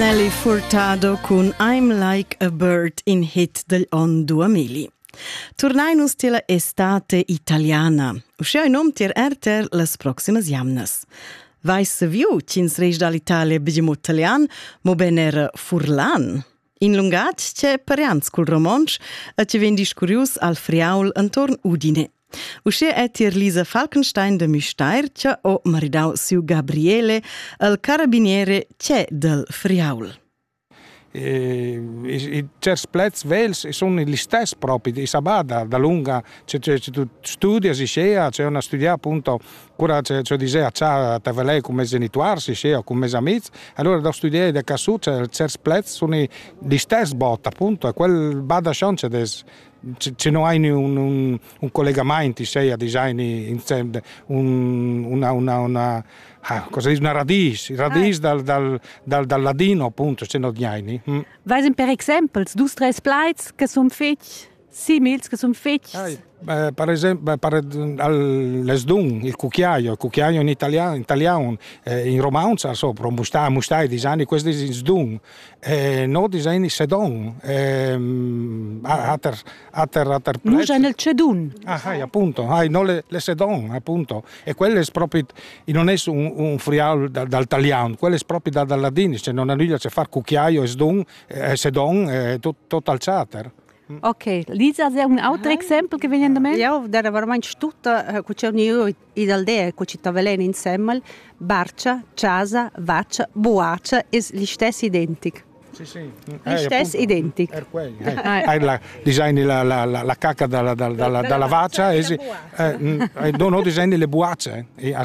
Nelly Furtado con I'm Like a Bird in hit del on 2000. Tornainus tilla estate italiana. Uscea in tier erter las proximas jamnas. Vai se viu cins reis dall'Italia begemo italian, mo ben era Furlan. In lungat c'è parians col romansch e ci ven discurius al Friaul antorn Udine. Uscea è tier Lisa Falkenstein de Müstair o maridau siu Gabriele, al carabiniere c'è del Friaul. I certi plezzi vels sono gli stessi proprio, di sabada, da lunga, c'è studia, si scea, c'è una studia appunto, cura c'è diceva, c'è te come genituar, si scea, come amici, allora da studiare da casu, c'è certi plezzi sono gli stessi botta appunto, e quel bada chance c'è non hai un collegamento, sei a design insieme, una cosa dice, una radice dal ladino appunto, c'è non hai. Vai per esempio, dus tre splites che sono feci simili, che sono feci. Per esempio, l'esdun, il cucchiaio in italiano, in romanza sopra, mustai disegni, questi in sdun, no disegni sedon, non c'è nel cedun. Appunto, no le sedon, appunto, e quello è proprio, non è un friaul dal italiano, quello è proprio dal ladino, cioè non è c'è far cucchiaio, sdun, sedon, tutto al chatter. Ok, Lisa, c'è un altro esempio che viene da me? Io era veramente tutta, c'è un'idea che ci tavelena insieme, barcia, casa, vaccia, buaccia, e gli stessi identici. Sì. Gli stessi identici. Disegni la cacca dalla vaccia e non disegni le buacce.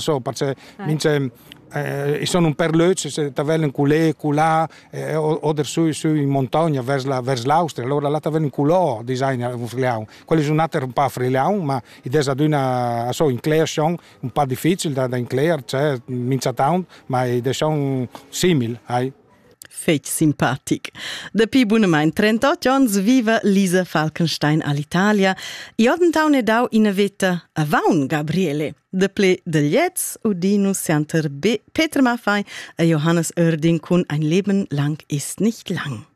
Sono un perleuce, se tavellen culè, culà, o su in montagna verso l'Austria, allora là tavellen culò disegni un frilau. Quelli sono un po' frilau, ma idea ad una in Clare sono un po' difficile da inclear, cioè mince town, ma idea sono simili, Fetch simpatic. Da pi bunamain 38 ans viva Lisa Falkenstein all'Italia. I odentau ne dau in veta a vaun Gabriele. De ple de Lietz udinus Santer Peter Maffei a Johannes Oerding kun ein Leben lang ist nicht lang.